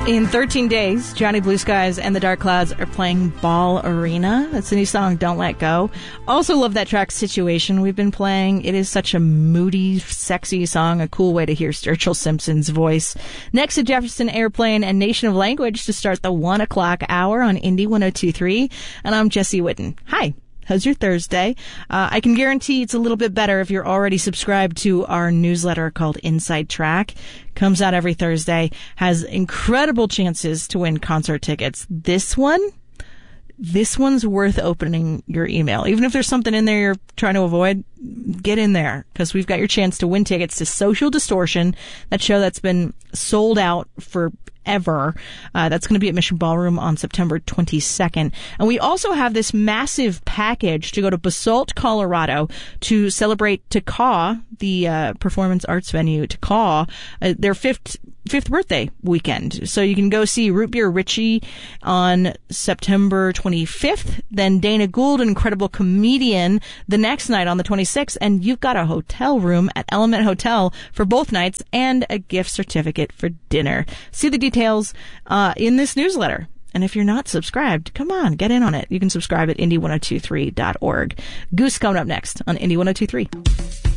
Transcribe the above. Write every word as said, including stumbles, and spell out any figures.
In thirteen days, Johnny Blue Skies and the Dark Clouds are playing Ball Arena. That's the new song, Don't Let Go. Also love that track, Situation, we've been playing. It is such a moody, sexy song, a cool way to hear Sturgill Simpson's voice. Next to Jefferson Airplane and Nation of Language to start the one o'clock hour on Indie one oh two point three. And I'm Jessie Whitten. Hi. How's your Thursday? Uh, I can guarantee it's a little bit better if you're already subscribed to our newsletter called Inside Track. Comes out every Thursday, has incredible chances to win concert tickets. This one, this one's worth opening your email. Even if there's something in there you're trying to avoid, get in there, because we've got your chance to win tickets to Social Distortion, that show that's been sold out for ever. Uh, that's going to be at Mission Ballroom on September twenty-second. And we also have this massive package to go to Basalt, Colorado to celebrate T C A W, the uh, performance arts venue, T C A W, uh, their fifth fifth birthday weekend. So you can go see Root Beer Richie on September twenty-fifth, then Dana Gould, an incredible comedian, the next night on the twenty-sixth, and you've got a hotel room at Element Hotel for both nights and a gift certificate for dinner. See the details uh, in this newsletter. And if you're not subscribed, come on, get in on it. You can subscribe at indie ten twenty-three dot org. Goose coming up next on Indie ten twenty-three.